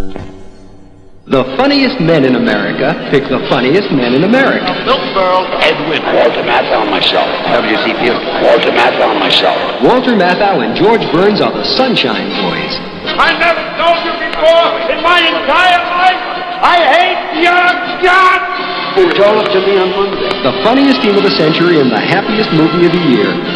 The funniest men in America pick the funniest men in America. Milkboro, Edwin. Walter Matthau and myself. W.C. Field. Walter Matthau and myself. Walter Matthau and George Burns are the Sunshine Boys. I never told you before in my entire life, I hate your guts! You told it to me on Monday. The funniest team of the century and the happiest movie of the year.